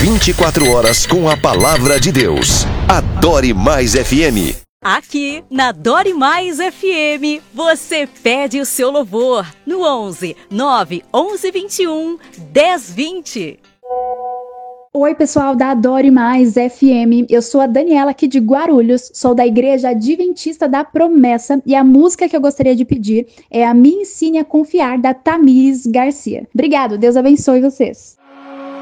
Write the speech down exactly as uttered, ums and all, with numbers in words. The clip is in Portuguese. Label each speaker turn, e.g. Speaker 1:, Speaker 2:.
Speaker 1: vinte e quatro horas com a palavra de Deus. Adore Mais F M.
Speaker 2: Aqui na Adore Mais F M, você pede o seu louvor no onze, nove, onze, vinte e um, dez, vinte.
Speaker 3: Oi, pessoal da Adore Mais F M, eu sou a Daniela aqui de Guarulhos, sou da Igreja Adventista da Promessa e a música que eu gostaria de pedir é a Me Ensine a Confiar, da Tamires Garcia. Obrigado, Deus abençoe vocês.